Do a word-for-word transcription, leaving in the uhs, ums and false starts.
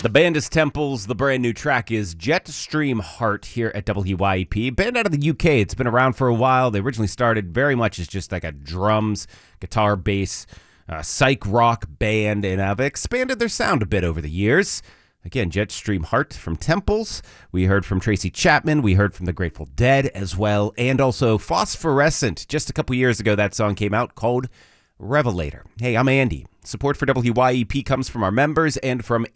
The band is Temples. The brand new track is Jetstream Heart here at W Y E P. Band out of the U K. It's been around for a while. They originally started very much as just like a drums, guitar, bass, uh, psych rock band, and have expanded their sound a bit over the years. Again, Jetstream Heart from Temples. We heard from Tracy Chapman. We heard from the Grateful Dead as well. And also Phosphorescent. Just a couple years ago, that song came out called Revelator. Hey, I'm Andy. Support for W Y E P comes from our members and from